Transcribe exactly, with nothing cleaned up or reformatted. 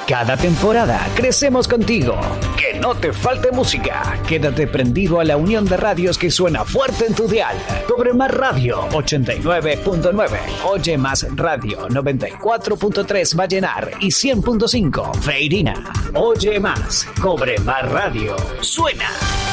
Cada temporada crecemos contigo. Que no te falte música. Quédate prendido a la unión de radios que suena fuerte en tu dial. Cobre Más Radio ochenta y nueve punto nueve. Oye Más Radio noventa y cuatro punto tres Vallenar y cien punto cinco Feirina. Oye Más. Cobre Más Radio. Suena.